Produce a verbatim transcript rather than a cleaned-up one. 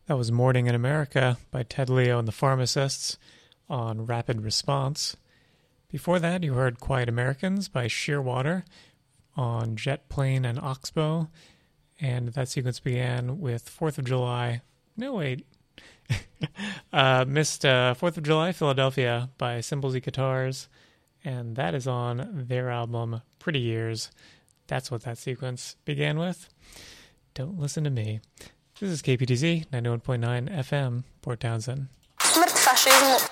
That was Morning in America by Ted Leo and the Pharmacists on Rapid Response. Before that, you heard Quiet Americans by Shearwater on Jet Plane and Oxbow. And that sequence began with fourth of July. No, wait. uh, missed uh, fourth of July, Philadelphia by Cymbals and Guitars. And that is on their album, Pretty Years. That's what that sequence began with. Don't listen to me. This is K P T Z, ninety-one point nine F M, Port Townsend.